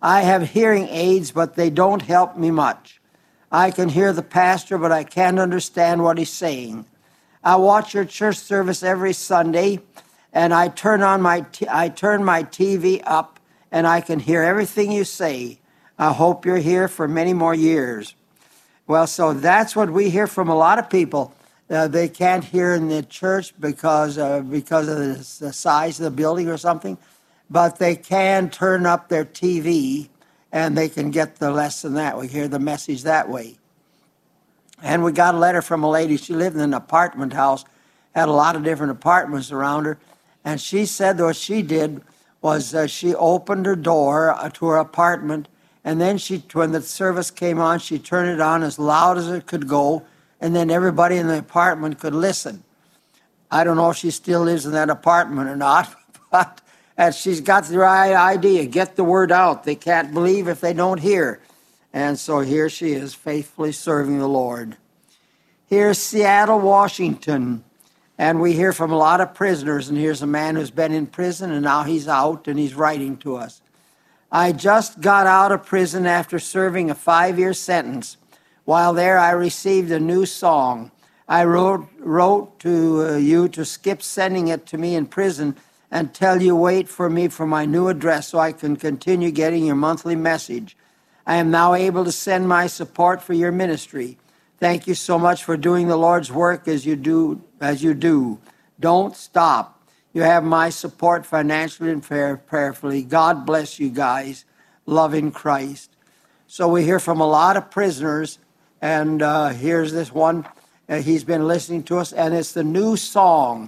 I have hearing aids, but they don't help me much. I can hear the pastor, but I can't understand what he's saying. I watch your church service every Sunday, and I turn my TV up, and I can hear everything you say. I hope you're here for many more years. Well, so that's what we hear from a lot of people. They can't hear in the church because of the size of the building or something, but they can turn up their TV and they can get the lesson that way, hear the message that way. And we got a letter from a lady. She lived in an apartment house, had a lot of different apartments around her, and she said what she did was she opened her door to her apartment, and then when the service came on, she turned it on as loud as it could go, and then everybody in the apartment could listen. I don't know if she still lives in that apartment or not, but she's got the right idea. Get the word out. They can't believe if they don't hear. And so here she is, faithfully serving the Lord. Here's Seattle, Washington. And we hear from a lot of prisoners. And here's a man who's been in prison, and now he's out, and he's writing to us. I just got out of prison after serving a 5-year sentence. While there, I received a new song. I wrote to you to skip sending it to me in prison and tell you wait for me for my new address so I can continue getting your monthly message. I am now able to send my support for your ministry. Thank you so much for doing the Lord's work as you do. Don't stop. You have my support financially and prayerfully. God bless you guys. Love in Christ. So we hear from a lot of prisoners, and here's this one. He's been listening to us, and it's the new song.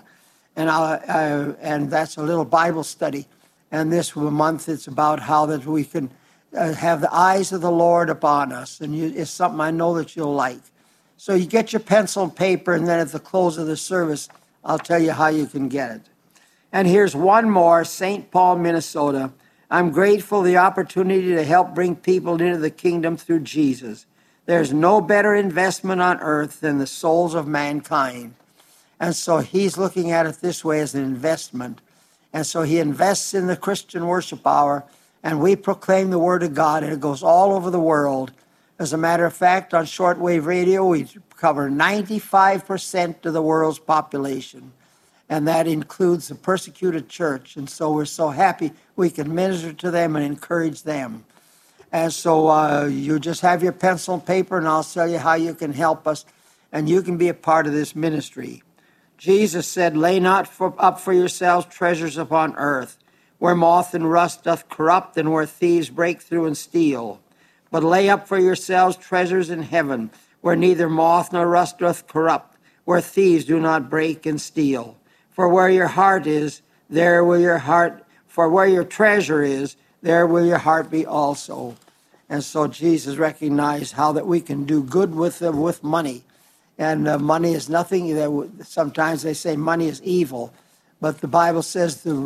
And that's a little Bible study. And this month it's about how that we can have the eyes of the Lord upon us. And it's something I know that you'll like. So you get your pencil and paper, and then at the close of the service, I'll tell you how you can get it. And here's one more, St. Paul, Minnesota. I'm grateful for the opportunity to help bring people into the kingdom through Jesus. There's no better investment on earth than the souls of mankind. And so he's looking at it this way as an investment. And so he invests in the Christian worship hour, and we proclaim the word of God, and it goes all over the world. As a matter of fact, on shortwave radio, we cover 95% of the world's population, and that includes the persecuted church. And so we're so happy we can minister to them and encourage them. And so you just have your pencil and paper, and I'll tell you how you can help us, and you can be a part of this ministry. Jesus said, lay not up for yourselves treasures upon earth, where moth and rust doth corrupt, and where thieves break through and steal. But lay up for yourselves treasures in heaven, where neither moth nor rust doth corrupt, where thieves do not break and steal. For where your heart is, there will your heart, for where your treasure is, there will your heart be also. And so Jesus recognized how that we can do good with money. And money is nothing. Sometimes they say money is evil, but the Bible says the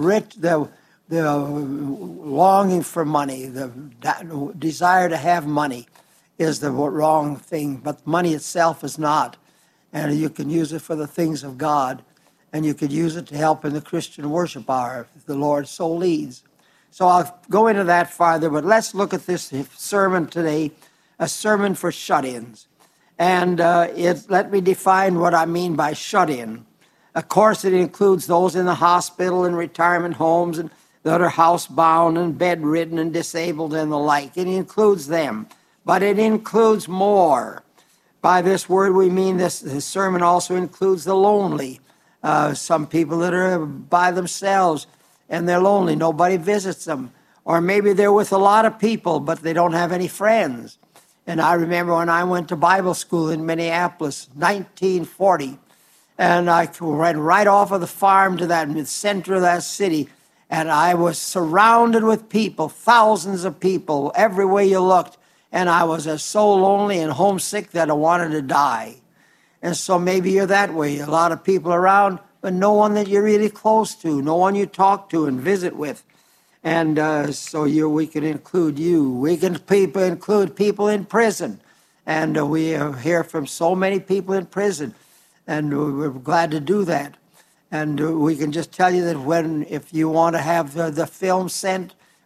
longing for money, the desire to have money is the wrong thing, but money itself is not. And you can use it for the things of God, and you could use it to help in the Christian worship hour if the Lord so leads. So I'll go into that farther, but let's look at this sermon today, a sermon for shut-ins. And let me define what I mean by shut-in. Of course, it includes those in the hospital and retirement homes and that are housebound and bedridden and disabled and the like. It includes them, but it includes more. By this word, we mean this sermon also includes the lonely. Some people that are by themselves and they're lonely. Nobody visits them. Or maybe they're with a lot of people, but they don't have any friends. And I remember when I went to Bible school in Minneapolis, 1940, and I went right off of the farm to that center of that city, and I was surrounded with people, thousands of people, every way you looked, and I was so lonely and homesick that I wanted to die. And so maybe you're that way, a lot of people around, but no one that you're really close to, no one you talk to and visit with. And so we can include you. We can include people in prison. And we hear from so many people in prison. And we're glad to do that. And we can just tell you that if you want to have the film sent,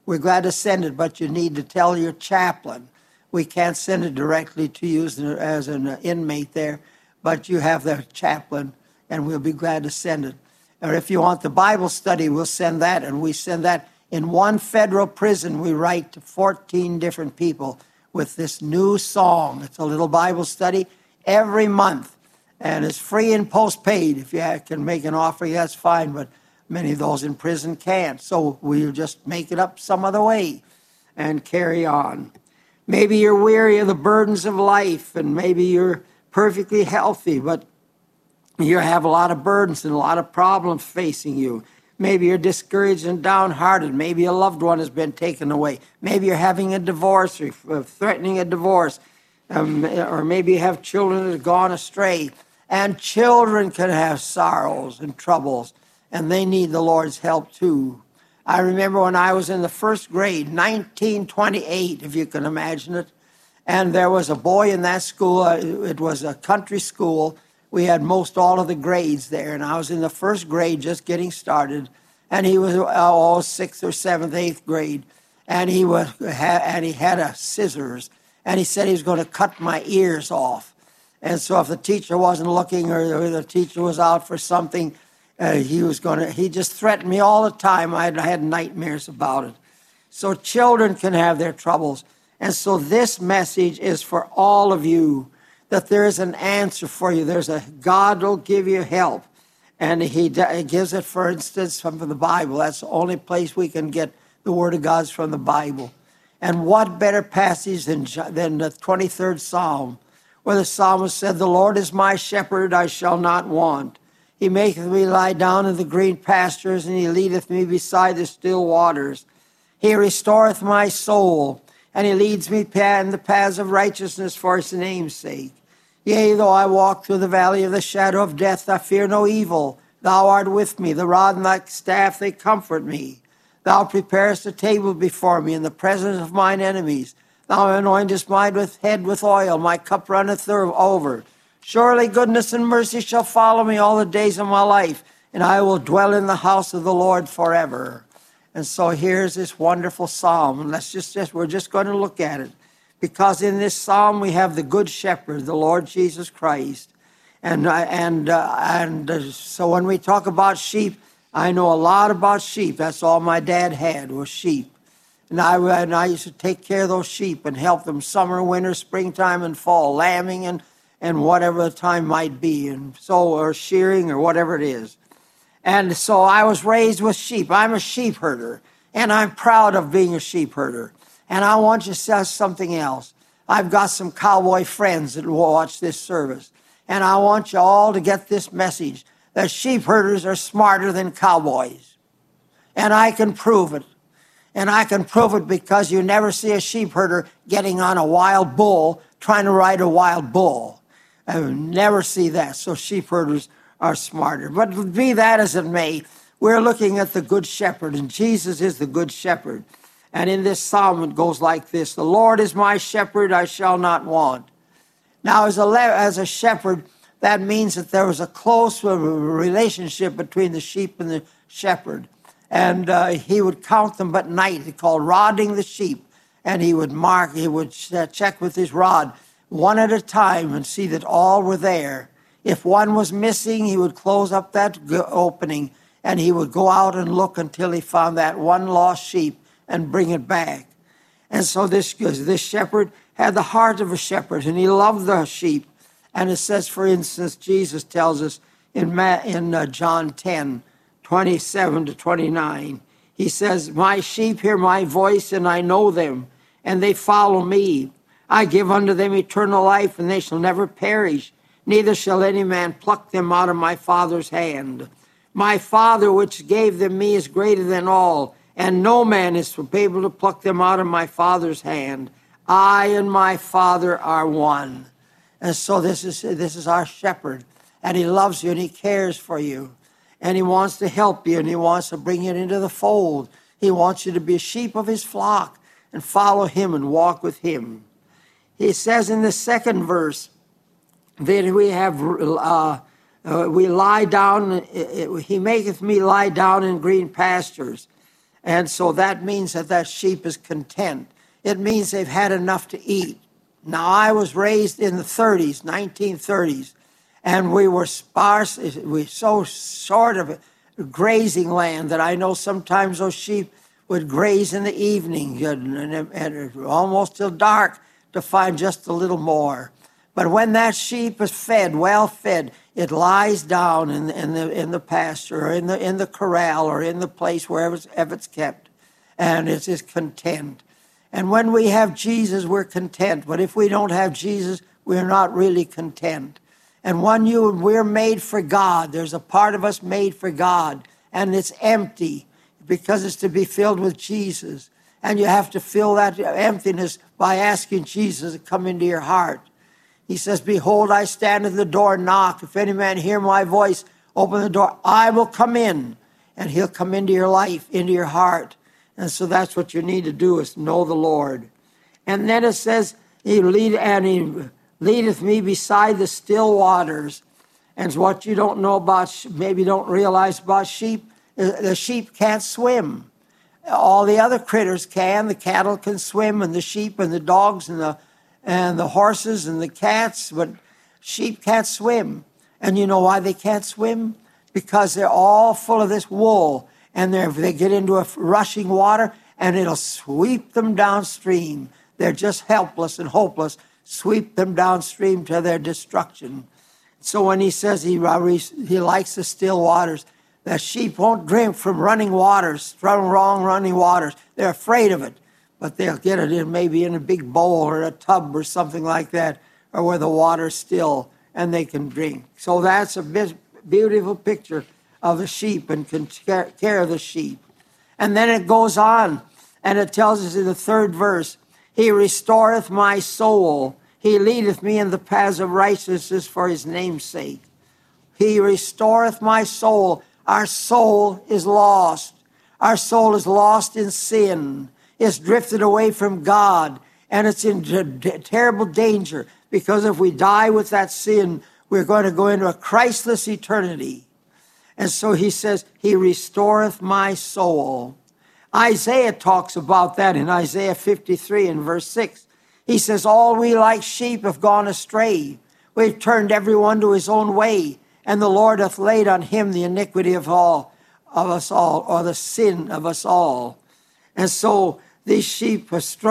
we're glad to send it, but you need to tell your chaplain. We can't send it directly to you as an inmate there, but you have the chaplain, and we'll be glad to send it. Or if you want the Bible study, we'll send that, and we send that in one federal prison. We write to 14 different people with this new song. It's a little Bible study every month, and it's free and postpaid. If you can make an offering, that's fine, but many of those in prison can't. So we'll just make it up some other way and carry on. Maybe you're weary of the burdens of life, and maybe you're perfectly healthy, but you have a lot of burdens and a lot of problems facing you. Maybe you're discouraged and downhearted. Maybe a loved one has been taken away. Maybe you're having a divorce or threatening a divorce. Or maybe you have children that have gone astray. And children can have sorrows and troubles, and they need the Lord's help too. I remember when I was in the first grade, 1928, if you can imagine it, and there was a boy in that school. It was a country school. We had most all of the grades there, and I was in the first grade just getting started, and he was all sixth or seventh, eighth grade, and he had a scissors, and he said he was going to cut my ears off. And so if the teacher wasn't looking or the teacher was out for something, he just threatened me all the time. I had nightmares about it. So children can have their troubles. And so this message is for all of you, that there is an answer for you. God will give you help. And he gives it, for instance, from the Bible. That's the only place we can get the Word of God from the Bible. And what better passage than the 23rd Psalm, where the psalmist said, "The Lord is my shepherd, I shall not want. He maketh me lie down in the green pastures, and he leadeth me beside the still waters. He restoreth my soul, and he leads me in the paths of righteousness for his name's sake. Yea, though I walk through the valley of the shadow of death, I fear no evil. Thou art with me. The rod and thy staff, they comfort me. Thou preparest a table before me in the presence of mine enemies. Thou anointest my head with oil. My cup runneth over. Surely goodness and mercy shall follow me all the days of my life, and I will dwell in the house of the Lord forever." And so here's this wonderful psalm, and we're just going to look at it. Because in this psalm we have the Good Shepherd, the Lord Jesus Christ. And so when we talk about sheep, I know a lot about sheep. That's all my dad had was sheep. And I used to take care of those sheep and help them summer, winter, springtime, and fall, lambing and whatever the time might be, and so, or shearing or whatever it is. And so I was raised with sheep. I'm a sheep herder, and I'm proud of being a sheep herder. And I want you to say something else. I've got some cowboy friends that will watch this service. And I want you all to get this message, that sheep herders are smarter than cowboys. And I can prove it. And I can prove it because you never see a sheep herder getting on a wild bull, trying to ride a wild bull. I never see that. So sheep herders are smarter. But be that as it may, we're looking at the Good Shepherd, and Jesus is the Good Shepherd. And in this psalm, it goes like this: "The Lord is my shepherd, I shall not want." Now, as a shepherd, that means that there was a close relationship between the sheep and the shepherd. And he would count them at night. He called rodding the sheep. And he would check with his rod one at a time and see that all were there. If one was missing, he would close up that opening, and he would go out and look until he found that one lost sheep and bring it back. And so this shepherd had the heart of a shepherd, and he loved the sheep. And it says, for instance, Jesus tells us in John 10:27-29, he says, "My sheep hear my voice, and I know them, and they follow me. I give unto them eternal life, and they shall never perish, neither shall any man pluck them out of my Father's hand. My Father which gave them me is greater than all, and no man is able to pluck them out of my Father's hand. I and my Father are one." And so this is our shepherd, and he loves you, and he cares for you, and he wants to help you, and he wants to bring you into the fold. He wants you to be a sheep of his flock and follow him and walk with him. He says in the second verse that we lie down. He maketh me lie down in green pastures. And so that means that sheep is content. It means they've had enough to eat. Now, I was raised in the 30s, 1930s, and we were sparse. We were so short of grazing land that I know sometimes those sheep would graze in the evening and almost till dark to find just a little more. But when that sheep is fed, well fed, it lies down in the pasture or in the corral or in the place wherever it's kept, and it is content. And when we have Jesus, we're content. But if we don't have Jesus, we're not really content. And we're made for God. There's a part of us made for God, and it's empty because it's to be filled with Jesus. And you have to fill that emptiness by asking Jesus to come into your heart. He says, behold, I stand at the door and knock. If any man hear my voice, open the door. I will come in, and he'll come into your life, into your heart. And so that's what you need to do, is know the Lord. And then it says, he leadeth me beside the still waters. And what you don't know about, maybe don't realize about sheep, the sheep can't swim. All the other critters can. The cattle can swim, and the sheep and the dogs and the horses and the cats, but sheep can't swim. And you know why they can't swim? Because they're all full of this wool, and they get into a rushing water, and it'll sweep them downstream. They're just helpless and hopeless, sweep them downstream to their destruction. So when he says he likes the still waters, the sheep won't drink from running waters, from wrong running waters. They're afraid of it. But they'll get it in maybe in a big bowl or a tub or something like that, or where the water's still and they can drink. So that's a beautiful picture of the sheep and can care of the sheep. And then it goes on and it tells us in the 3rd verse, he restoreth my soul. He leadeth me in the paths of righteousness for his name's sake. He restoreth my soul. Our soul is lost. Our soul is lost in sin. It's drifted away from God, and it's in terrible danger, because if we die with that sin, we're going to go into a Christless eternity. And so he says, he restoreth my soul. Isaiah talks about that in Isaiah 53 and verse 6. He says, all we like sheep have gone astray. We've turned everyone to his own way, and the Lord hath laid on him the iniquity of us all, or the sin of us all. And so these sheep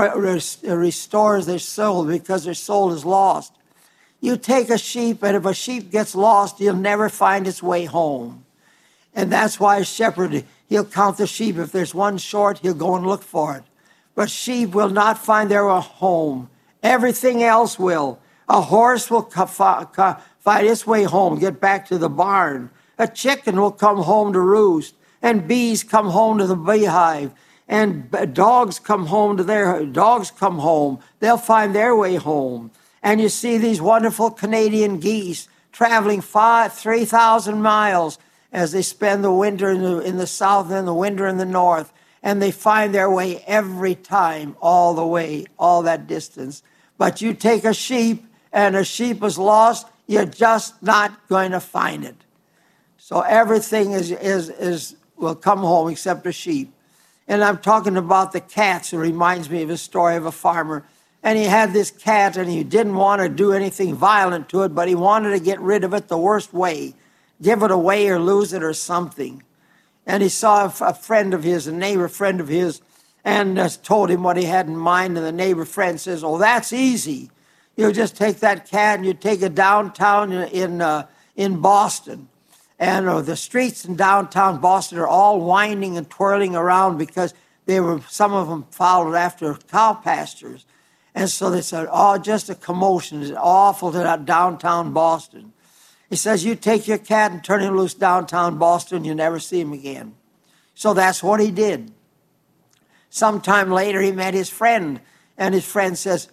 restores their soul because their soul is lost. You take a sheep, and if a sheep gets lost, he'll never find its way home. And that's why a shepherd, he'll count the sheep. If there's one short, he'll go and look for it. But sheep will not find their home. Everything else will. A horse will find its way home, get back to the barn. A chicken will come home to roost. And bees come home to the beehive. And dogs come home. They'll find their way home. And you see these wonderful Canadian geese traveling 3,000 miles as they spend the winter in the south and the winter in the north. And they find their way every time, all the way, all that distance. But you take a sheep, and a sheep is lost, you're just not going to find it. So everything will come home except a sheep. And I'm talking about the cats. It reminds me of a story of a farmer. And he had this cat, and he didn't want to do anything violent to it, but he wanted to get rid of it the worst way. Give it away or lose it or something. And he saw a friend of his, a neighbor friend of his, and told him what he had in mind. And the neighbor friend says, oh, that's easy. You just take that cat and you take it downtown in Boston. And the streets in downtown Boston are all winding and twirling around because some of them followed after cow pastures. And so they said, oh, just a commotion. It's awful to downtown Boston. He says, you take your cat and turn him loose downtown Boston, you never see him again. So that's what he did. Sometime later, he met his friend, and his friend says,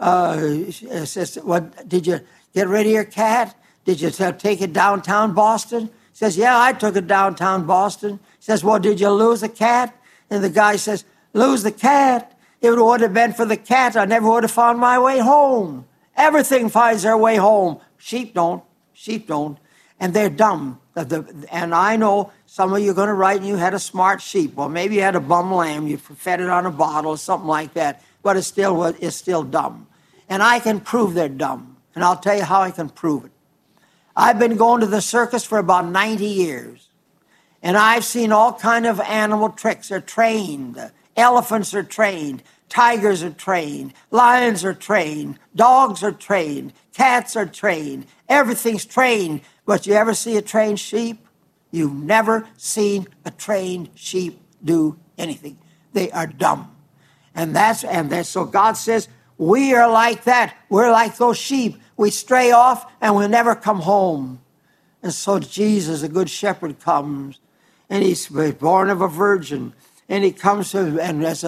what, did you get rid of your cat? Did you take it downtown Boston? He says, yeah, I took it downtown Boston. He says, well, did you lose the cat? And the guy says, lose the cat? If it would have been for the cat, I never would have found my way home. Everything finds their way home. Sheep don't. Sheep don't. And they're dumb. And I know Some of you are going to write and you had a smart sheep. Well, maybe you had a bum lamb. You fed it on a bottle or something like that. But it's still dumb. And I can prove they're dumb. And I'll tell you how I can prove it. I've been going to the circus for about 90 years. And I've seen all kind of animal tricks. They're trained. Elephants are trained. Tigers are trained. Lions are trained. Dogs are trained. Cats are trained. Everything's trained. But you ever see a trained sheep? You've never seen a trained sheep do anything. They are dumb. And so God says, we are like that. We're like those sheep. We stray off and we'll never come home. And so Jesus, the good shepherd, comes. And he's born of a virgin. And he comes to, and as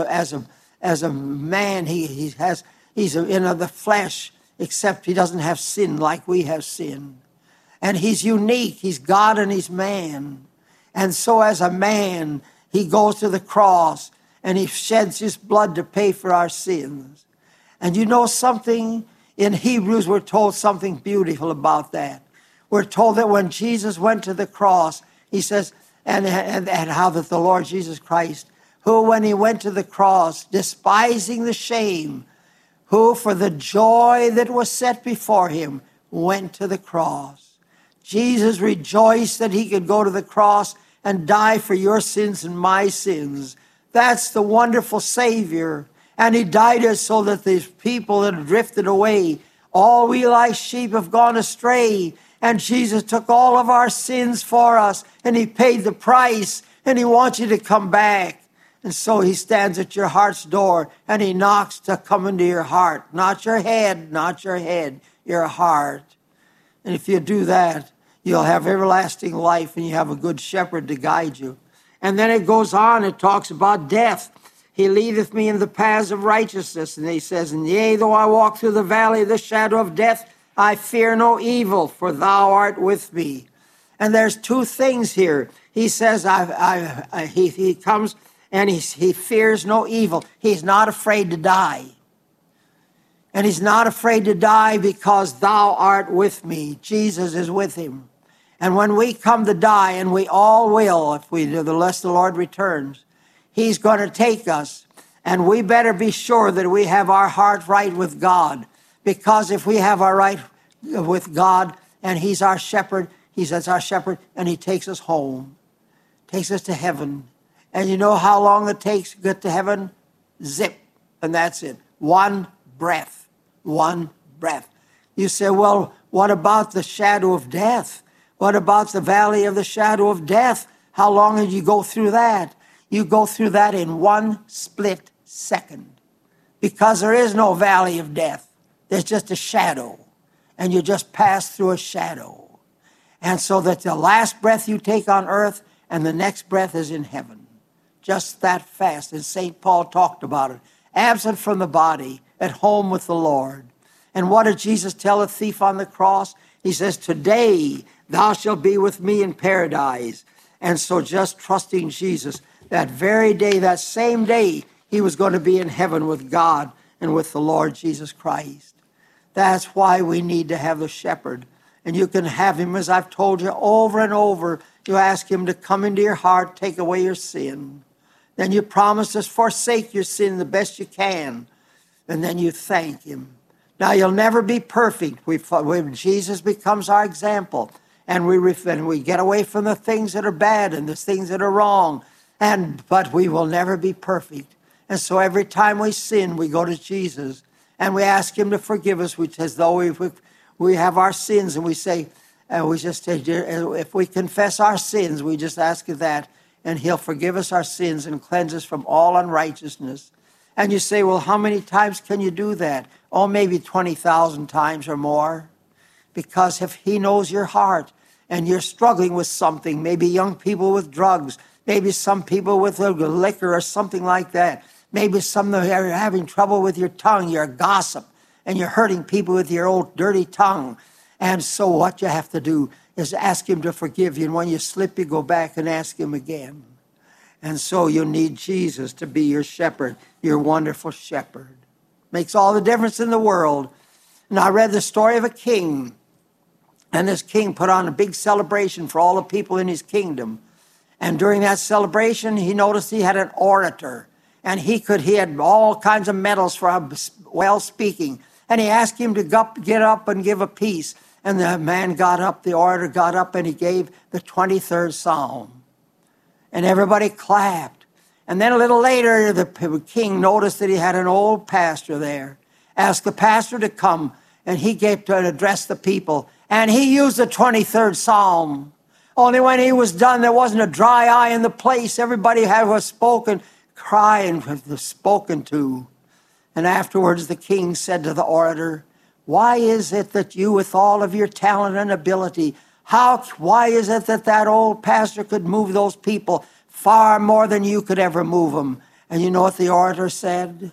a man, he's in the flesh, except he doesn't have sin like we have sin. And he's unique. He's God and he's man. And so as a man, he goes to the cross and he sheds his blood to pay for our sins. And you know something? In Hebrews, we're told something beautiful about that. We're told that when Jesus went to the cross, he says, and how that the Lord Jesus Christ, who when he went to the cross, despising the shame, who for the joy that was set before him, went to the cross. Jesus rejoiced that he could go to the cross and die for your sins and my sins. That's the wonderful Savior. And he died so that these people that have drifted away, all we like sheep have gone astray. And Jesus took all of our sins for us, and he paid the price, and he wants you to come back. And so he stands at your heart's door, and he knocks to come into your heart. Not your head, your heart. And if you do that, you'll have everlasting life, and you have a good shepherd to guide you. And then it goes on, it talks about death. He leadeth me in the paths of righteousness. And he says, and yea, though I walk through the valley of the shadow of death, I fear no evil, for thou art with me. And there's two things here. He says, he comes and he fears no evil. He's not afraid to die. And he's not afraid to die because thou art with me. Jesus is with him. And when we come to die, and we all will, if we do, unless the Lord returns, he's going to take us. And we better be sure that we have our heart right with God. Because if we have our right with God, and he's our shepherd, he's our shepherd, and he takes us home, takes us to heaven. And you know how long it takes to get to heaven? Zip, and that's it. One breath. You say, well, what about the shadow of death? What about the valley of the shadow of death? How long did you go through that? You go through that in one split second. Because there is no valley of death. There's just a shadow. And you just pass through a shadow. And so that the last breath you take on earth and the next breath is in heaven. Just that fast. And St. Paul talked about it. Absent from the body, at home with the Lord. And what did Jesus tell a thief on the cross? He says, today thou shalt be with me in paradise. And so just trusting Jesus, that very day, that same day, he was going to be in heaven with God and with the Lord Jesus Christ. That's why we need to have the shepherd. And you can have him, as I've told you over and over. You ask him to come into your heart, take away your sin. Then you promise to forsake your sin the best you can. And then you thank him. Now, you'll never be perfect. When Jesus becomes our example, and we get away from the things that are bad and the things that are wrong, but we will never be perfect. And so every time we sin, we go to Jesus, and we ask him to forgive us, which as though we have our sins, and we say, if we confess our sins, we just ask that, and he'll forgive us our sins and cleanse us from all unrighteousness. And you say, well, how many times can you do that? Oh, maybe 20,000 times or more. Because if he knows your heart and you're struggling with something, maybe young people with drugs, maybe some people with liquor or something like that, maybe some that are having trouble with your tongue, you're a gossip, and you're hurting people with your old dirty tongue. And so what you have to do is ask him to forgive you. And when you slip, you go back and ask him again. And so you need Jesus to be your shepherd, your wonderful shepherd. Makes all the difference in the world. And I read the story of a king. And this king put on a big celebration for all the people in his kingdom. And during that celebration, he noticed he had an orator. And he had all kinds of medals for well speaking. And he asked him to get up and give a piece. And the man got up, the orator got up, and he gave the 23rd Psalm. And everybody clapped. And then a little later, the king noticed that he had an old pastor there. Asked the pastor to come, and he gave to address the people. And he used the 23rd Psalm. Only when he was done, there wasn't a dry eye in the place. Everybody was spoken, crying, was spoken to. And afterwards, the king said to the orator, why is it that you, with all of your talent and ability, why is it that old pastor could move those people far more than you could ever move them? And you know what the orator said?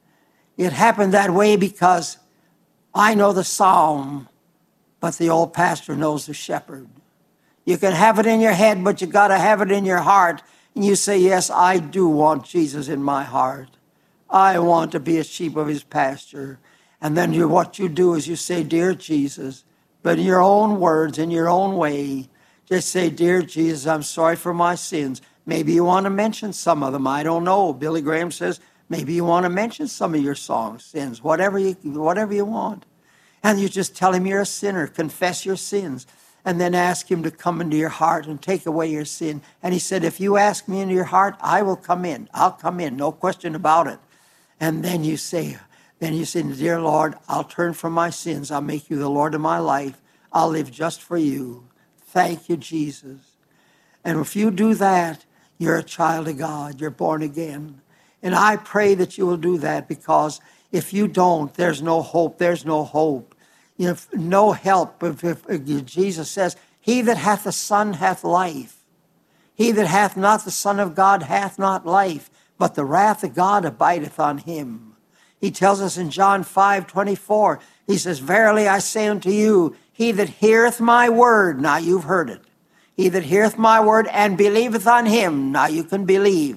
It happened that way because I know the psalm, but the old pastor knows the shepherd. You can have it in your head, but you got to have it in your heart. And you say, yes, I do want Jesus in my heart. I want to be a sheep of his pasture. And then what you do is you say, dear Jesus, but in your own words, in your own way, just say, dear Jesus, I'm sorry for my sins. Maybe you want to mention some of them. I don't know. Billy Graham says, maybe you want to mention some of your sins, whatever you want. And you just tell him you're a sinner, confess your sins, and then ask him to come into your heart and take away your sin. And he said, if you ask me into your heart, I will come in. I'll come in, no question about it. And then you say, dear Lord, I'll turn from my sins. I'll make you the Lord of my life. I'll live just for you. Thank you, Jesus. And if you do that, you're a child of God. You're born again. And I pray that you will do that, because if you don't, there's no hope. There's no hope. You know, no help. If Jesus says, he that hath the Son hath life. He that hath not the Son of God hath not life, but the wrath of God abideth on him. He tells us in John 5:24, he says, verily I say unto you, he that heareth my word, now you've heard it, he that heareth my word and believeth on him, now you can believe,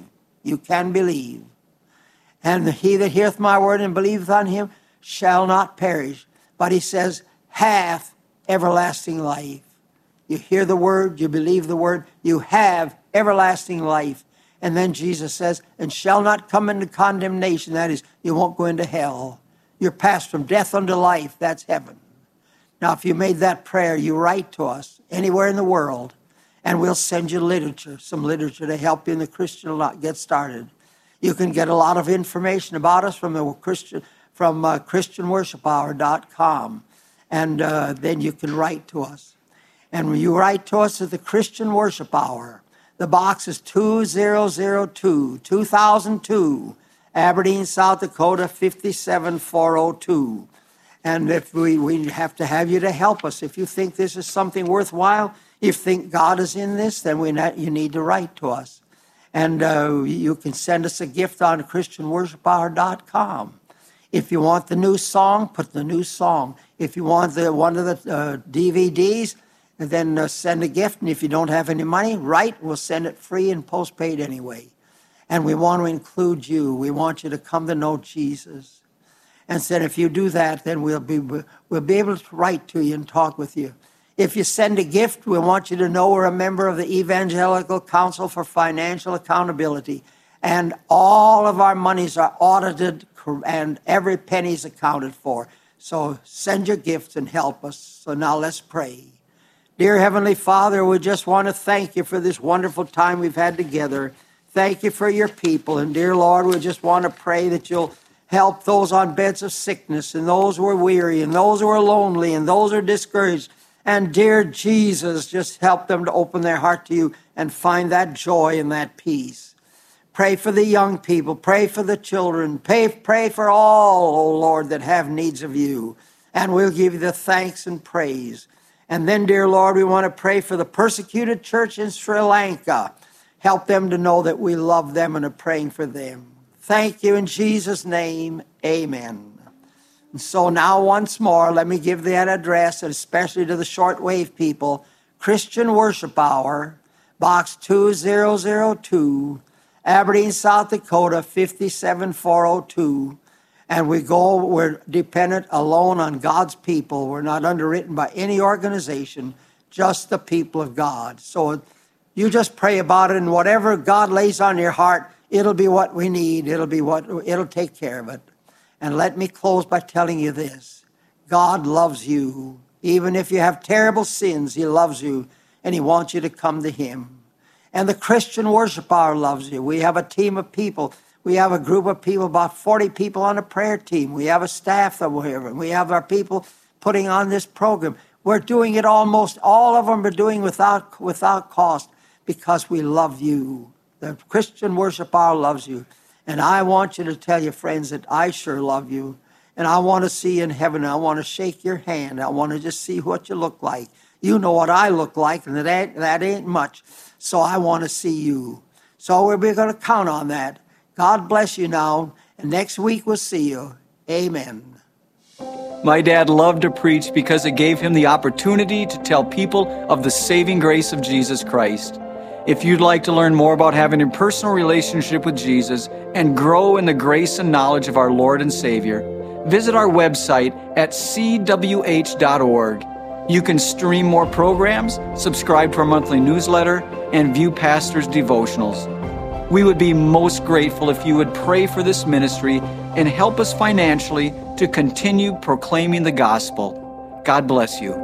and he that heareth my word and believeth on him shall not perish, but he says, hath everlasting life. You hear the word, you believe the word, you have everlasting life. And then Jesus says, and shall not come into condemnation. That is, you won't go into hell. You're passed from death unto life. That's heaven. Now, if you made that prayer, you write to us anywhere in the world, and we'll send you some literature to help you in the Christian life get started. You can get a lot of information about us from ChristianWorshipHour.com, and then you can write to us. And when you write to us at the Christian Worship Hour, the box is 2002, 2002, Aberdeen, South Dakota, 57402. And if we have to have you to help us. If you think this is something worthwhile, if you think God is in this, then you need to write to us. And you can send us a gift on ChristianWorshipHour.com. If you want the new song, put the new song. If you want one of the DVDs, and then send a gift. And if you don't have any money, write. We'll send it free and postpaid anyway. And we want to include you. We want you to come to know Jesus. And said, if you do that, then we'll be able to write to you and talk with you. If you send a gift, we want you to know we're a member of the Evangelical Council for Financial Accountability. And all of our monies are audited and every penny is accounted for. So send your gifts and help us. So now let's pray. Dear Heavenly Father, we just want to thank you for this wonderful time we've had together. Thank you for your people. And dear Lord, we just want to pray that you'll help those on beds of sickness and those who are weary and those who are lonely and those who are discouraged. And dear Jesus, just help them to open their heart to you and find that joy and that peace. Pray for the young people. Pray for the children. Pray for all, oh Lord, that have needs of you. And we'll give you the thanks and praise. And then, dear Lord, we want to pray for the persecuted church in Sri Lanka. Help them to know that we love them and are praying for them. Thank you in Jesus' name. Amen. And so now once more, let me give that address, and especially to the shortwave people. Christian Worship Hour, Box 2002, Aberdeen, South Dakota, 57402. And we're dependent alone on God's people. We're not underwritten by any organization, just the people of God. So You just pray about it, and whatever God lays on your heart, it'll be what we need. It'll take care of it. And let me close by telling you this. God loves you. Even if you have terrible sins, he loves you, and he wants you to come to him. And the Christian worship hour loves you. We have a team of people. We have a group of people, about 40 people on a prayer team. We have a staff that we're here. We have our people putting on this program. We're doing it almost, all of them are doing without cost because we love you. The Christian worship hour loves you. And I want you to tell your friends that I sure love you. And I want to see you in heaven. I want to shake your hand. I want to just see what you look like. You know what I look like, and that ain't much. So I want to see you. So we're going to count on that. God bless you now. And next week we'll see you. Amen. My dad loved to preach because it gave him the opportunity to tell people of the saving grace of Jesus Christ. If you'd like to learn more about having a personal relationship with Jesus and grow in the grace and knowledge of our Lord and Savior, visit our website at cwh.org. You can stream more programs, subscribe to our monthly newsletter, and view pastors' devotionals. We would be most grateful if you would pray for this ministry and help us financially to continue proclaiming the gospel. God bless you.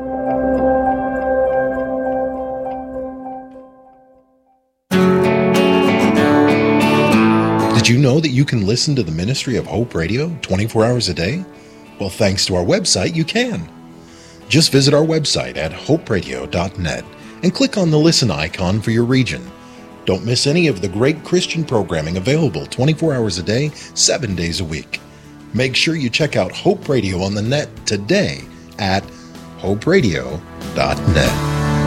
Did you know that you can listen to the ministry of Hope Radio 24 hours a day? Well, thanks to our website, you can. Just visit our website at hoperadio.net and click on the listen icon for your region. Don't miss any of the great Christian programming available 24 hours a day, 7 days a week. Make sure you check out Hope Radio on the net today at hoperadio.net.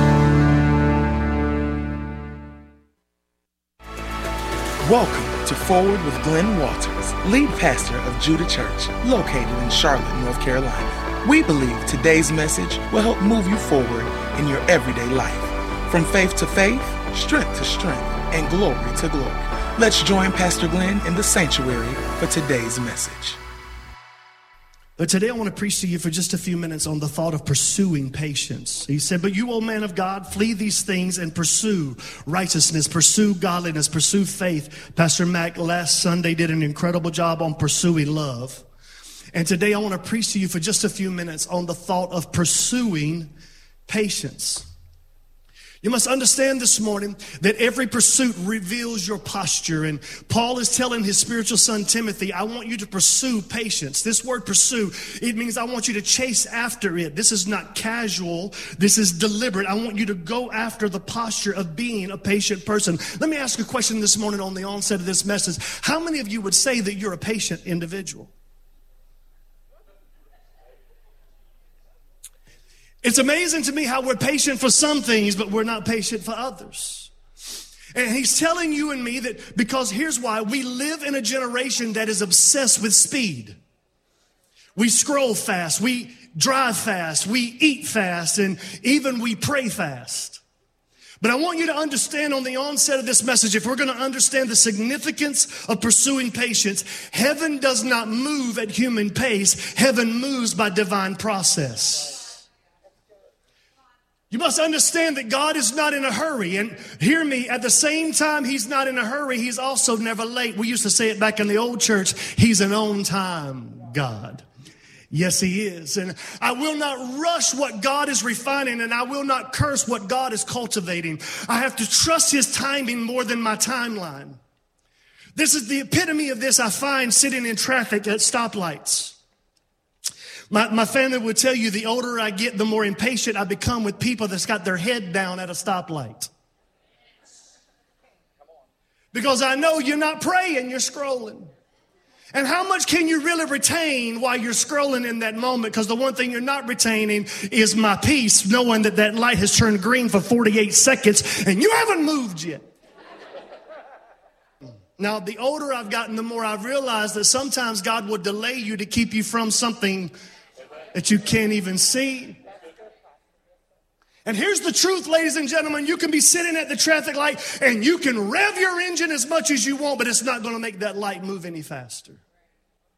Welcome to Forward with Glenn Walters, lead pastor of Judah Church, located in Charlotte, North Carolina. We believe today's message will help move you forward in your everyday life. From faith to faith, strength to strength, and glory to glory. Let's join Pastor Glenn in the sanctuary for today's message. But today I want to preach to you for just a few minutes on the thought of pursuing patience. He said, but you, O man of God, flee these things and pursue righteousness, pursue godliness, pursue faith. Pastor Mac last Sunday did an incredible job on pursuing love. And today I want to preach to you for just a few minutes on the thought of pursuing patience. You must understand this morning that every pursuit reveals your posture. And Paul is telling his spiritual son, Timothy, I want you to pursue patience. This word pursue, it means I want you to chase after it. This is not casual. This is deliberate. I want you to go after the posture of being a patient person. Let me ask a question this morning on the onset of this message. How many of you would say that you're a patient individual? It's amazing to me how we're patient for some things, but we're not patient for others. And he's telling you and me that because here's why. We live in a generation that is obsessed with speed. We scroll fast, we drive fast, we eat fast, and even we pray fast. But I want you to understand on the onset of this message, if we're going to understand the significance of pursuing patience, heaven does not move at human pace. Heaven moves by divine process. You must understand that God is not in a hurry. And hear me, at the same time he's not in a hurry, he's also never late. We used to say it back in the old church, he's an on-time God. Yes, he is. And I will not rush what God is refining, and I will not curse what God is cultivating. I have to trust his timing more than my timeline. This is the epitome of this I find sitting in traffic at stoplights. My family would tell you the older I get, the more impatient I become with people that's got their head down at a stoplight. Because I know you're not praying, you're scrolling. And how much can you really retain while you're scrolling in that moment? Because the one thing you're not retaining is my peace, knowing that that light has turned green for 48 seconds and you haven't moved yet. Now, the older I've gotten, the more I've realized that sometimes God will delay you to keep you from something that you can't even see. And here's the truth, ladies and gentlemen. You can be sitting at the traffic light and you can rev your engine as much as you want, but it's not going to make that light move any faster.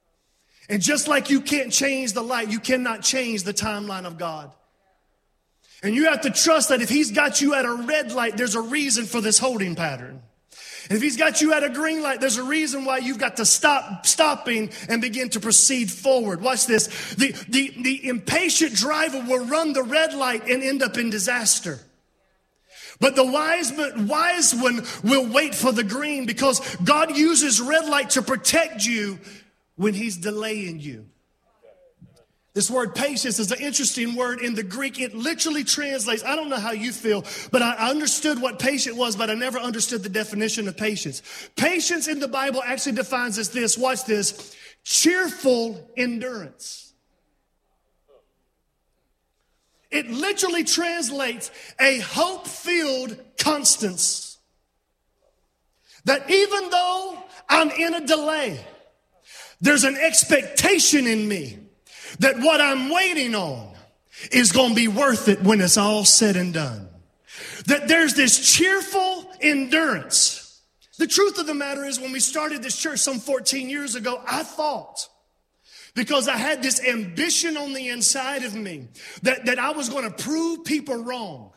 And just like you can't change the light, you cannot change the timeline of God. And you have to trust that if he's got you at a red light, there's a reason for this holding pattern. And if he's got you at a green light, there's a reason why you've got to stopping and begin to proceed forward. Watch this. The impatient driver will run the red light and end up in disaster. But the wise one will wait for the green, because God uses red light to protect you when he's delaying you. This word patience is an interesting word in the Greek. It literally translates, I don't know how you feel, but I understood what patient was, but I never understood the definition of patience. Patience in the Bible actually defines as this, watch this, cheerful endurance. It literally translates a hope-filled constance. That even though I'm in a delay, there's an expectation in me that what I'm waiting on is going to be worth it when it's all said and done. That there's this cheerful endurance. The truth of the matter is, when we started this church some 14 years ago, I thought, because I had this ambition on the inside of me, that I was going to prove people wrong.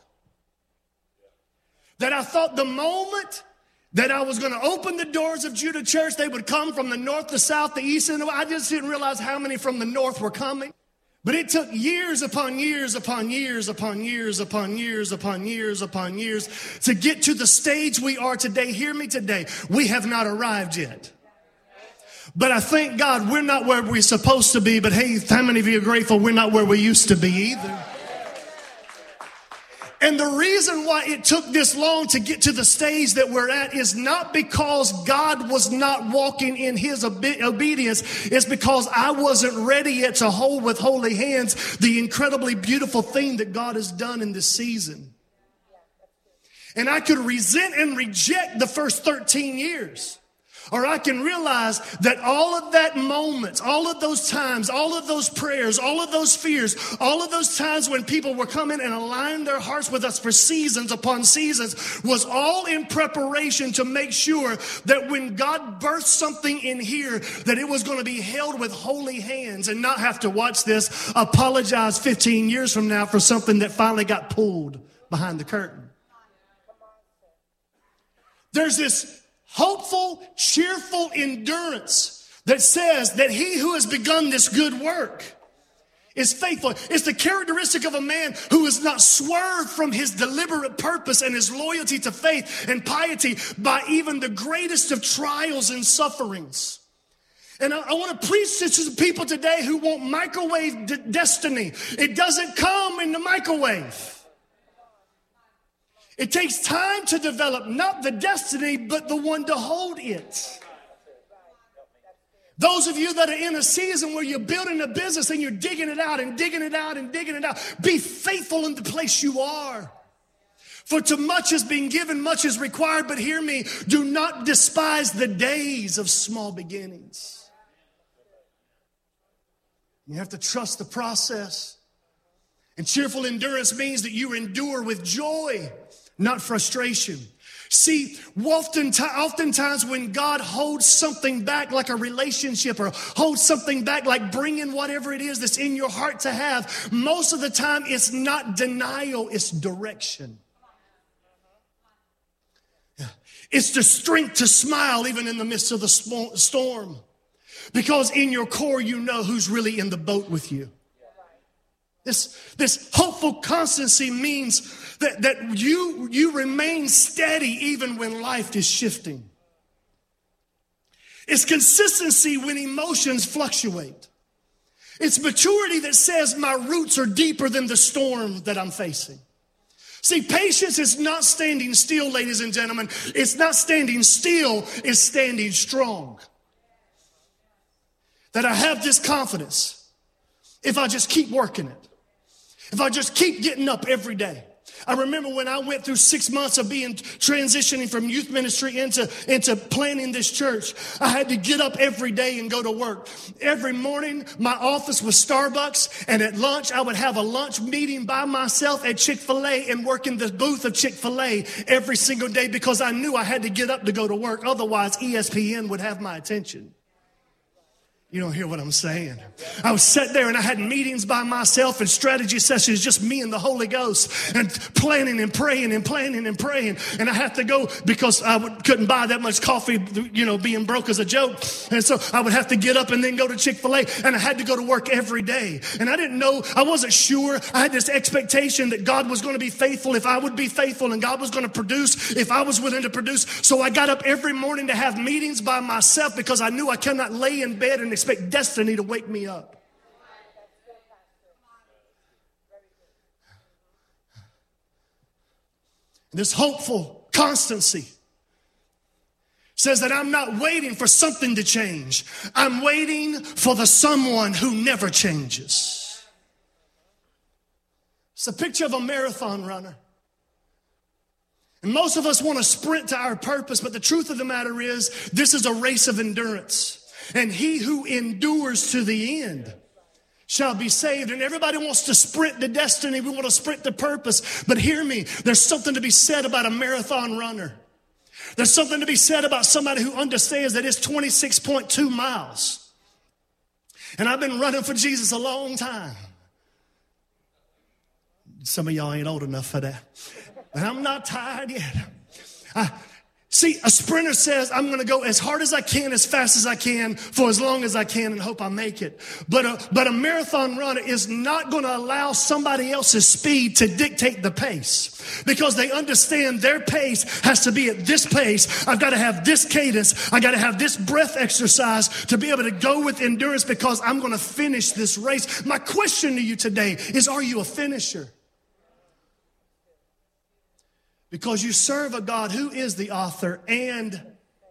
That I thought the moment that I was going to open the doors of Judah Church, they would come from the north, the south, the east, and the west. I just didn't realize how many from the north were coming. But it took years upon years upon years upon years upon years upon years upon years to get to the stage we are today. Hear me today. We have not arrived yet. But I thank God we're not where we're supposed to be. But hey, how many of you are grateful we're not where we used to be either? And the reason why it took this long to get to the stage that we're at is not because God was not walking in his obedience. It's because I wasn't ready yet to hold with holy hands the incredibly beautiful thing that God has done in this season. And I could resent and reject the first 13 years. Or I can realize that all of that moments, all of those times, all of those prayers, all of those fears, all of those times when people were coming and aligning their hearts with us for seasons upon seasons was all in preparation to make sure that when God birthed something in here, that it was going to be held with holy hands and not have to watch this, apologize 15 years from now for something that finally got pulled behind the curtain. There's this hopeful, cheerful endurance that says that he who has begun this good work is faithful. It's the characteristic of a man who is not swerved from his deliberate purpose and his loyalty to faith and piety by even the greatest of trials and sufferings. And I want to preach this to people today who want microwave destiny. It doesn't come in the microwave. It takes time to develop, not the destiny, but the one to hold it. Those of you that are in a season where you're building a business and you're digging it out and digging it out and digging it out, be faithful in the place you are. For to much is being given, much is required. But hear me, do not despise the days of small beginnings. You have to trust the process. And cheerful endurance means that you endure with joy, not frustration. See, oftentimes when God holds something back like a relationship or holds something back like bringing whatever it is that's in your heart to have, most of the time it's not denial, it's direction. It's the strength to smile even in the midst of the storm. Because in your core you know who's really in the boat with you. This hopeful constancy means that you remain steady even when life is shifting. It's consistency when emotions fluctuate. It's maturity that says my roots are deeper than the storm that I'm facing. See, patience is not standing still, ladies and gentlemen. It's not standing still, it's standing strong. That I have this confidence if I just keep working it. If I just keep getting up every day. I remember when I went through 6 months of transitioning from youth ministry into planning this church, I had to get up every day and go to work. Every morning, my office was Starbucks, and at lunch, I would have a lunch meeting by myself at Chick-fil-A and work in the booth of Chick-fil-A every single day because I knew I had to get up to go to work. Otherwise, ESPN would have my attention. You don't hear what I'm saying. I was sat there and I had meetings by myself and strategy sessions, just me and the Holy Ghost, and planning and praying and planning and praying. And I had to go because I couldn't buy that much coffee, being broke as a joke. And so I would have to get up and then go to Chick-fil-A, and I had to go to work every day. And I didn't know, I wasn't sure. I had this expectation that God was going to be faithful if I would be faithful, and God was going to produce if I was willing to produce. So I got up every morning to have meetings by myself because I knew I cannot lay in bed and expect destiny to wake me up. This hopeful constancy says that I'm not waiting for something to change. I'm waiting for the someone who never changes. It's a picture of a marathon runner. And most of us want to sprint to our purpose, but the truth of the matter is this is a race of endurance. And he who endures to the end shall be saved. And everybody wants to sprint to destiny. We want to sprint to purpose. But hear me, there's something to be said about a marathon runner. There's something to be said about somebody who understands that it's 26.2 miles. And I've been running for Jesus a long time. Some of y'all ain't old enough for that. But I'm not tired yet. See, a sprinter says, I'm going to go as hard as I can, as fast as I can, for as long as I can, and hope I make it. But a marathon runner is not going to allow somebody else's speed to dictate the pace, because they understand their pace has to be at this pace. I've got to have this cadence. I got to have this breath exercise to be able to go with endurance, because I'm going to finish this race. My question to you today is, are you a finisher? Because you serve a God who is the author and,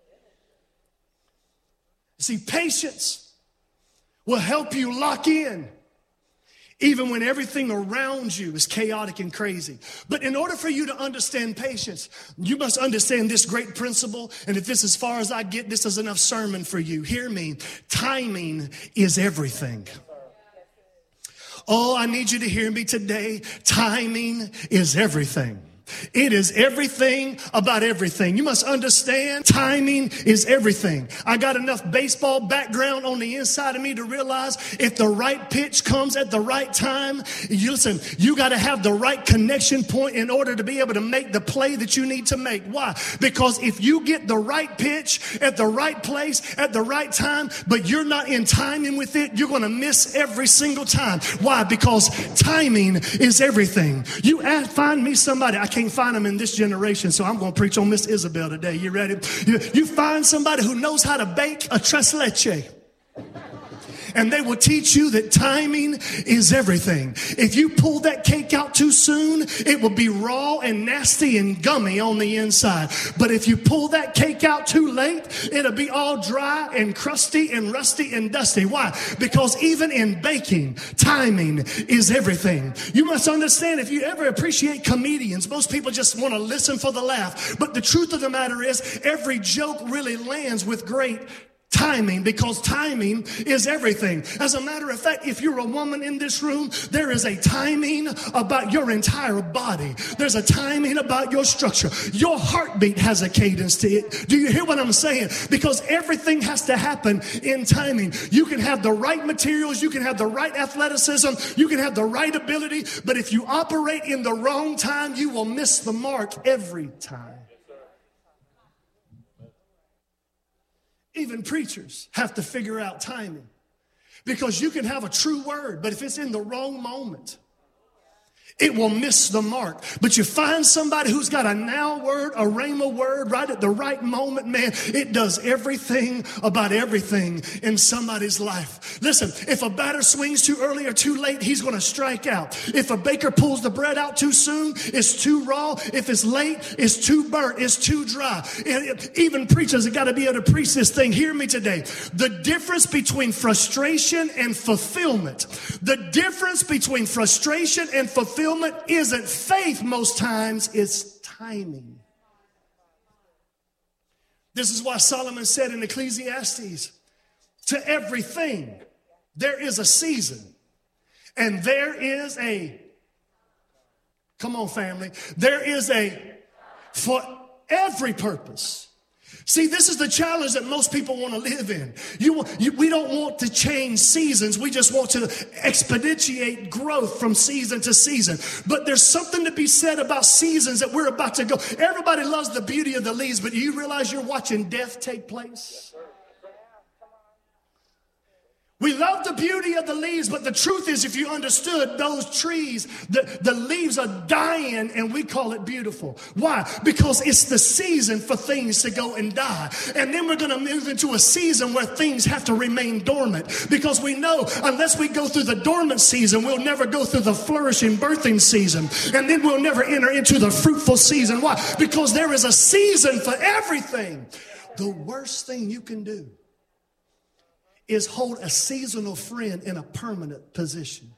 see, patience will help you lock in even when everything around you is chaotic and crazy. But in order for you to understand patience, you must understand this great principle. And if this is as far as I get, this is enough sermon for you. Hear me. Timing is everything. Oh, I need you to hear me today. Timing is everything. It is everything about everything. You must understand timing is everything. I got enough baseball background on the inside of me to realize if the right pitch comes at the right time, you got to have the right connection point in order to be able to make the play that you need to make. Why? Because if you get the right pitch at the right place at the right time, but you're not in timing with it, you're going to miss every single time. Why? Because timing is everything. You find me somebody, I can't find them in this generation, so I'm going to preach on Miss Isabel today. You ready? You find somebody who knows how to bake a tres leche, and they will teach you that timing is everything. If you pull that cake out too soon, it will be raw and nasty and gummy on the inside. But if you pull that cake out too late, it'll be all dry and crusty and rusty and dusty. Why? Because even in baking, timing is everything. You must understand, if you ever appreciate comedians, most people just want to listen for the laugh. But the truth of the matter is, every joke really lands with great timing, because timing is everything. As a matter of fact, if you're a woman in this room, there is a timing about your entire body. There's a timing about your structure. Your heartbeat has a cadence to it. Do you hear what I'm saying? Because everything has to happen in timing. You can have the right materials, you can have the right athleticism, you can have the right ability, but if you operate in the wrong time, you will miss the mark every time. Even preachers have to figure out timing, because you can have a true word, but if it's in the wrong moment, it will miss the mark. But you find somebody who's got a now word, a rhema word, right at the right moment, man, it does everything about everything in somebody's life. Listen, if a batter swings too early or too late, he's going to strike out. If a baker pulls the bread out too soon, it's too raw. If it's late, it's too burnt, it's too dry. Even preachers have got to be able to preach this thing. Hear me today. The difference between frustration and fulfillment, the difference between frustration and fulfillment isn't faith most times, it's timing. This is why Solomon said in Ecclesiastes, to everything there is a season, and there is a, come on family, there is a, for every purpose, See, this is the challenge that most people want to live in. We don't want to change seasons. We just want to exponentiate growth from season to season. But there's something to be said about seasons that we're about to go. Everybody loves the beauty of the leaves, but do you realize you're watching death take place? We love the beauty of the leaves, but the truth is, if you understood those trees, the leaves are dying and we call it beautiful. Why? Because it's the season for things to go and die. And then we're going to move into a season where things have to remain dormant. Because we know unless we go through the dormant season, we'll never go through the flourishing birthing season. And then we'll never enter into the fruitful season. Why? Because there is a season for everything. The worst thing you can do is hold a seasonal friend in a permanent position.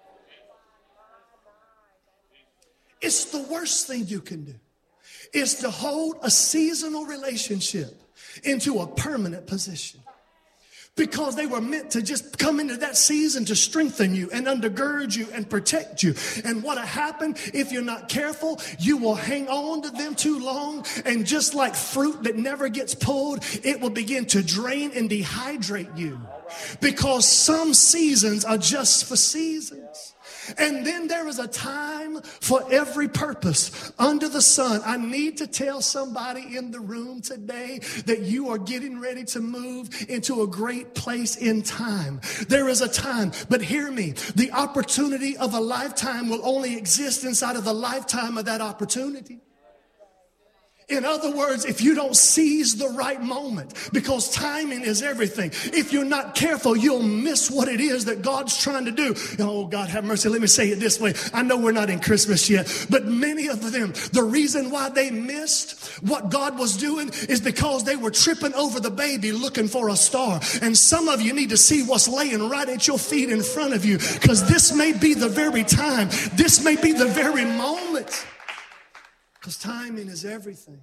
It's the worst thing you can do, is to hold a seasonal relationship into a permanent position. Because they were meant to just come into that season to strengthen you and undergird you and protect you. And what'll happen if you're not careful, you will hang on to them too long. And just like fruit that never gets pulled, it will begin to drain and dehydrate you. Because some seasons are just for seasons. And then there is a time for every purpose under the sun. I need to tell somebody in the room today that you are getting ready to move into a great place in time. There is a time, but hear me, the opportunity of a lifetime will only exist inside of the lifetime of that opportunity. In other words, if you don't seize the right moment, because timing is everything. If you're not careful, you'll miss what it is that God's trying to do. Oh, God, have mercy. Let me say it this way. I know we're not in Christmas yet, but many of them, the reason why they missed what God was doing is because they were tripping over the baby looking for a star. And some of you need to see what's laying right at your feet in front of you, because this may be the very time. This may be the very moment. Because timing is everything.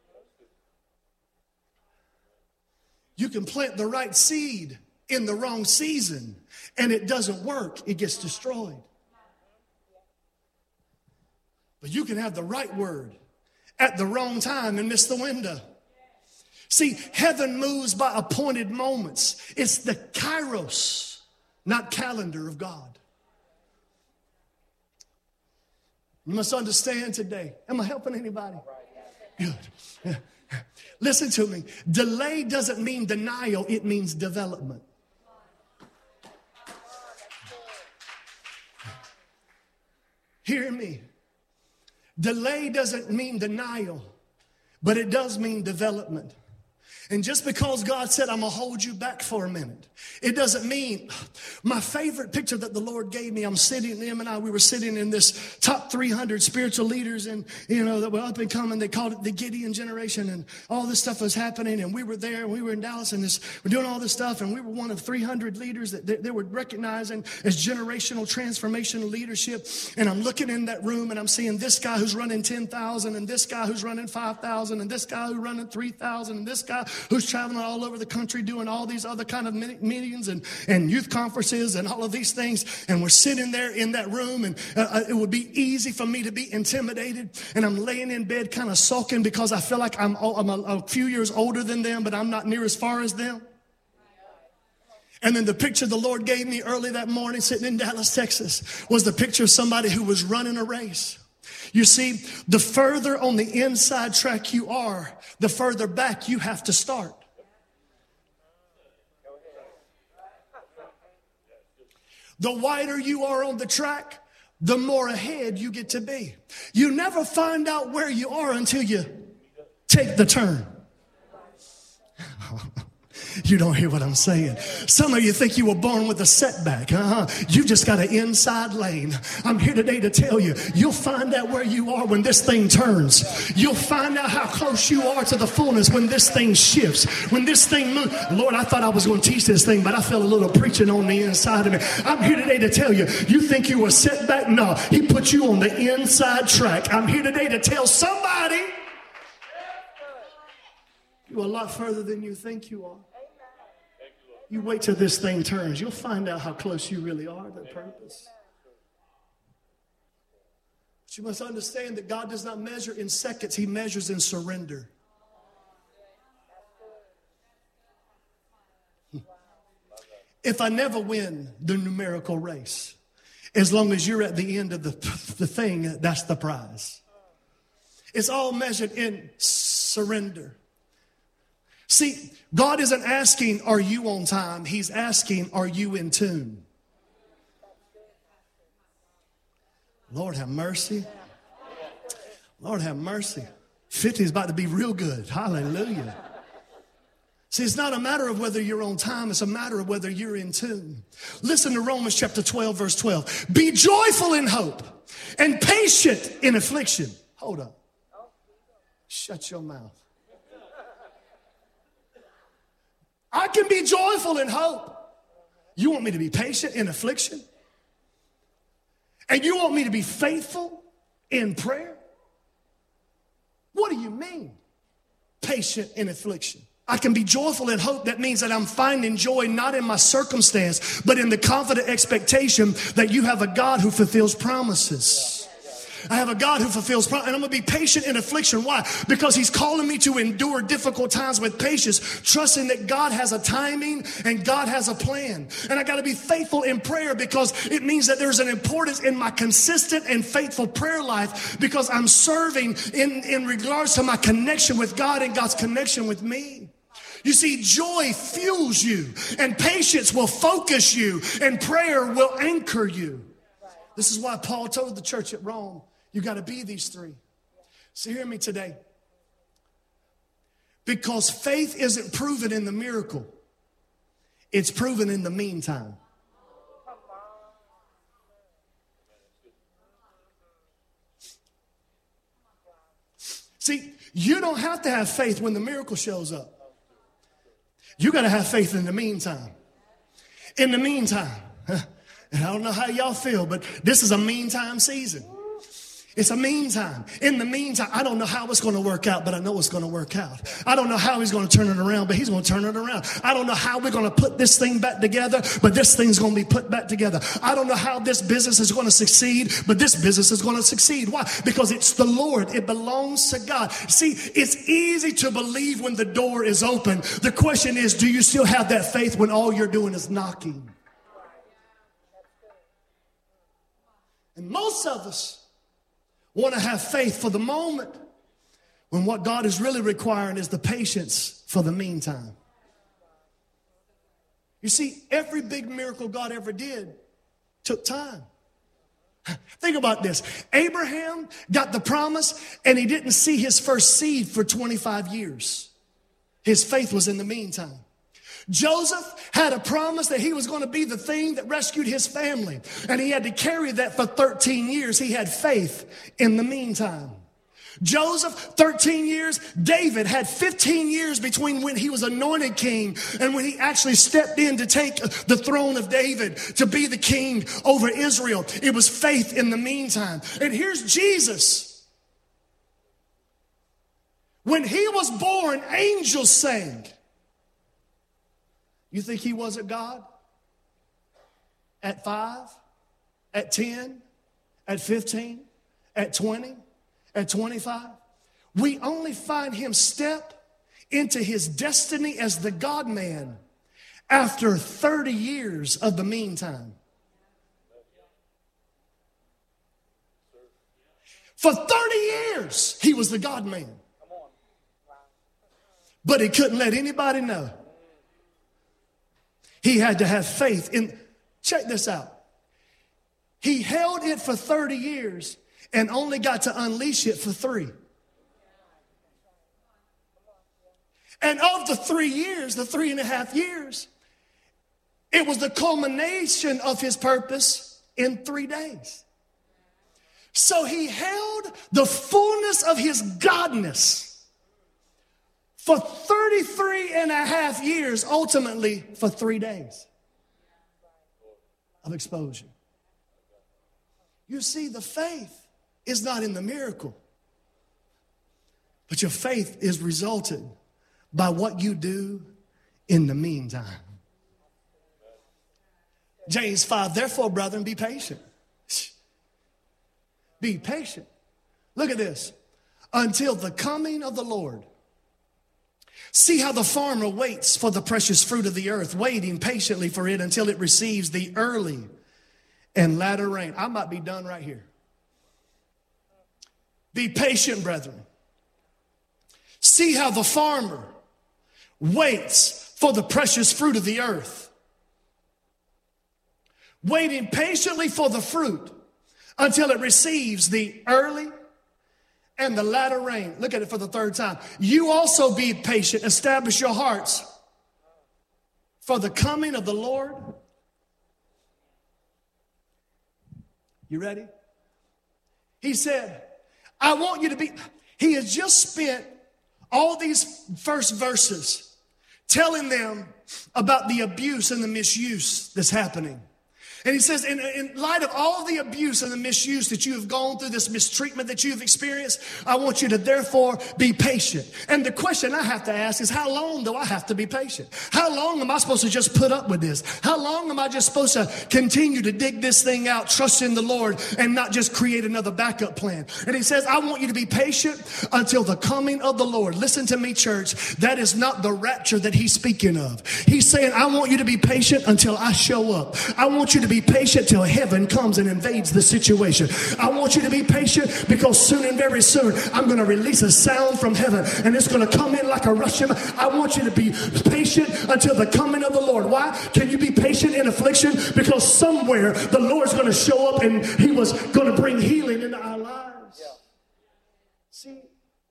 You can plant the right seed in the wrong season, and it doesn't work. It gets destroyed. But you can have the right word at the wrong time and miss the window. See, heaven moves by appointed moments. It's the kairos, not calendar of God. You must understand today. Am I helping anybody? Good. Yeah. Listen to me. Delay doesn't mean denial. It means development. Hear me. Delay doesn't mean denial, but it does mean development. And just because God said, I'm going to hold you back for a minute, it doesn't mean. My favorite picture that the Lord gave me, we were sitting in this top 300 spiritual leaders, and that were up and coming. They called it the Gideon generation, and all this stuff was happening. And we were there, and we were in Dallas, and we're doing all this stuff. And we were one of 300 leaders that they were recognizing as generational transformational leadership. And I'm looking in that room, and I'm seeing this guy who's running 10,000, and this guy who's running 5,000, and this guy who's running 3,000, and this guy who's traveling all over the country doing all these other kind of meetings and youth conferences and all of these things. And we're sitting there in that room, and it would be easy for me to be intimidated. And I'm laying in bed kind of sulking because I feel like I'm a few years older than them, but I'm not near as far as them. And then the picture the Lord gave me early that morning sitting in Dallas, Texas, was the picture of somebody who was running a race. You see, the further on the inside track you are, the further back you have to start. The wider you are on the track, the more ahead you get to be. You never find out where you are until you take the turn. You don't hear what I'm saying. Some of you think you were born with a setback. You just got an inside lane. I'm here today to tell you, you'll find out where you are when this thing turns. You'll find out how close you are to the fullness when this thing shifts, when this thing moves. Lord, I thought I was going to teach this thing, but I felt a little preaching on the inside of me. I'm here today to tell you, you think you were set back? No, he put you on the inside track. I'm here today to tell somebody you're a lot further than you think you are. You wait till this thing turns. You'll find out how close you really are to the purpose. But you must understand that God does not measure in seconds. He measures in surrender. if I never win the numerical race, as long as you're at the end of the thing, that's the prize. It's all measured in surrender. See, God isn't asking, are you on time? He's asking, are you in tune? Lord have mercy. Lord have mercy. 50 is about to be real good. Hallelujah. See, it's not a matter of whether you're on time. It's a matter of whether you're in tune. Listen to Romans chapter 12, verse 12. Be joyful in hope and patient in affliction. Hold up. Shut your mouth. I can be joyful in hope. You want me to be patient in affliction? And you want me to be faithful in prayer? What do you mean? Patient in affliction. I can be joyful in hope. That means that I'm finding joy not in my circumstance, but in the confident expectation that you have a God who fulfills promises. I have a God who fulfills promises. And I'm going to be patient in affliction. Why? Because he's calling me to endure difficult times with patience, trusting that God has a timing and God has a plan. And I got to be faithful in prayer because it means that there's an importance in my consistent and faithful prayer life because I'm serving in regards to my connection with God and God's connection with me. You see, joy fuels you, and patience will focus you, and prayer will anchor you. This is why Paul told the church at Rome, you got to be these three. So hear me today. Because faith isn't proven in the miracle. It's proven in the meantime. See, you don't have to have faith when the miracle shows up. You got to have faith in the meantime. In the meantime, and I don't know how y'all feel, but this is a meantime season. It's a meantime. In the meantime, I don't know how it's going to work out, but I know it's going to work out. I don't know how he's going to turn it around, but he's going to turn it around. I don't know how we're going to put this thing back together, but this thing's going to be put back together. I don't know how this business is going to succeed, but this business is going to succeed. Why? Because it's the Lord. It belongs to God. See, it's easy to believe when the door is open. The question is, do you still have that faith when all you're doing is knocking? And most of us want to have faith for the moment when what God is really requiring is the patience for the meantime. You see, every big miracle God ever did took time. Think about this. Abraham got the promise and he didn't see his first seed for 25 years. His faith was in the meantime. Joseph had a promise that he was going to be the thing that rescued his family. And he had to carry that for 13 years. He had faith in the meantime. Joseph, 13 years. David had 15 years between when he was anointed king and when he actually stepped in to take the throne of David to be the king over Israel. It was faith in the meantime. And here's Jesus. When he was born, angels sang. You think he wasn't God? At 5, at 10, at 15, at 20, at 25? We only find him step into his destiny as the God-man after 30 years of the meantime. For 30 years, he was the God-man. But he couldn't let anybody know. He had to have faith in, check this out. He held it for 30 years and only got to unleash it for 3. And of the 3 years, the 3.5 years, it was the culmination of his purpose in 3 days. So he held the fullness of his godness for 33.5 years, ultimately for 3 days of exposure. You see, the faith is not in the miracle, but your faith is resulted by what you do in the meantime. James 5, therefore, brethren, be patient. Be patient. Look at this. Until the coming of the Lord. See how the farmer waits for the precious fruit of the earth, waiting patiently for it until it receives the early and latter rain. I might be done right here. Be patient, brethren. See how the farmer waits for the precious fruit of the earth, waiting patiently for the fruit until it receives the early and the latter rain. Look at it for the third time. You also be patient. Establish your hearts for the coming of the Lord. You ready? He said, I want you to be. He has just spent all these first verses telling them about the abuse and the misuse that's happening. And he says, in light of all the abuse and the misuse that you have gone through, this mistreatment that you have experienced, I want you to therefore be patient. And the question I have to ask is, how long do I have to be patient? How long am I supposed to just put up with this? How long am I just supposed to continue to dig this thing out, trust in the Lord, and not just create another backup plan? And he says, I want you to be patient until the coming of the Lord. Listen to me, church. That is not the rapture that he's speaking of. He's saying, I want you to be patient until I show up. I want you to be patient till heaven comes and invades the situation. I want you to be patient because soon and very soon I'm going to release a sound from heaven and it's going to come in like a rushing. I want you to be patient until the coming of the Lord. Why? Can you be patient in affliction? Because somewhere the Lord's going to show up and he was going to bring healing into our lives. See,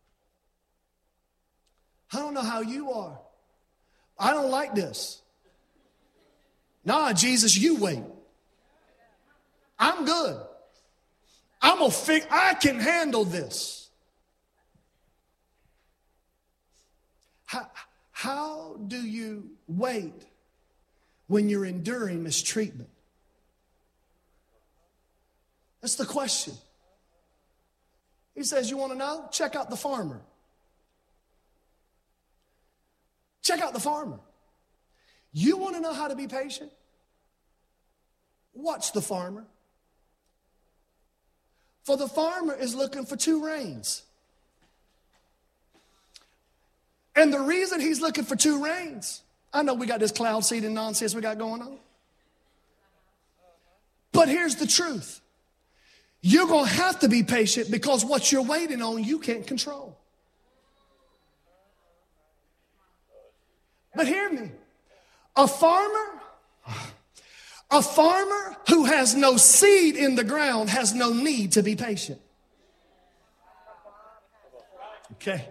I don't know how you are. I don't like this. Nah, Jesus, you wait. I'm good. I can handle this. How do you wait when you're enduring mistreatment? That's the question. He says, you want to know? Check out the farmer. Check out the farmer. You want to know how to be patient? Watch the farmer. For the farmer is looking for 2 rains. And the reason he's looking for 2 rains, I know we got this cloud seeding nonsense we got going on. But here's the truth. You're going to have to be patient because what you're waiting on, you can't control. But hear me. A farmer who has no seed in the ground has no need to be patient. Okay.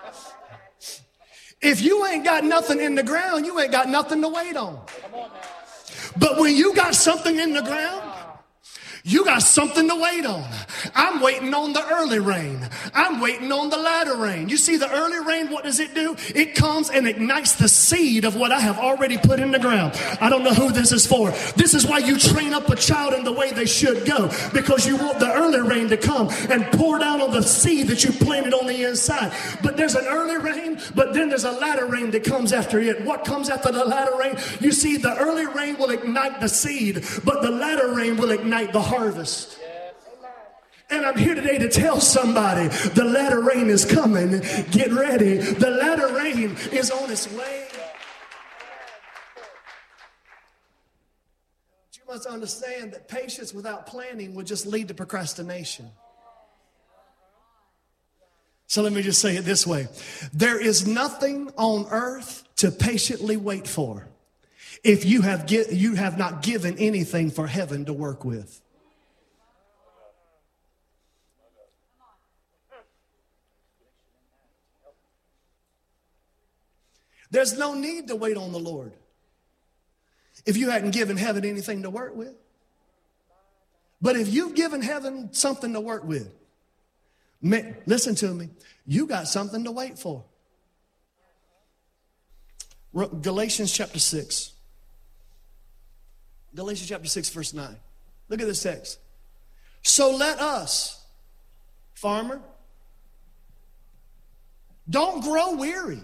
If you ain't got nothing in the ground, you ain't got nothing to wait on. But when you got something in the ground, you got something to wait on. I'm waiting on the early rain. I'm waiting on the latter rain. You see, the early rain, what does it do? It comes and ignites the seed of what I have already put in the ground. I don't know who this is for. This is why you train up a child in the way they should go, because you want the early rain to come and pour down on the seed that you planted on the inside. But there's an early rain, but then there's a latter rain that comes after it. What comes after the latter rain? You see, the early rain will ignite the seed, but the latter rain will ignite the harvest. And I'm here today to tell somebody the latter rain is coming. Get ready. The latter rain is on its way. But you must understand that patience without planning would just lead to procrastination. So let me just say it this way. There is nothing on earth to patiently wait for if you have not given anything for heaven to work with. There's no need to wait on the Lord if you hadn't given heaven anything to work with. But if you've given heaven something to work with, listen to me, you got something to wait for. Galatians chapter 6. Galatians chapter 6, verse 9. Look at this text. So let us, farmer, don't grow weary.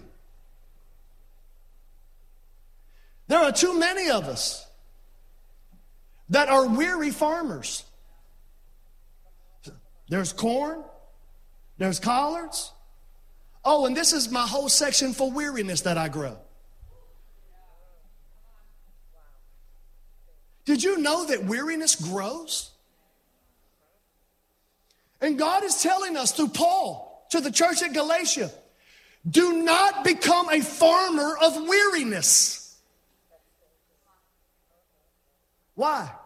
There are too many of us that are weary farmers. There's corn, there's collards, Oh, and this is my whole section for weariness that I grow. Did you know that weariness grows? And God is telling us through Paul to the church at Galatia, do not become a farmer of weariness. Why?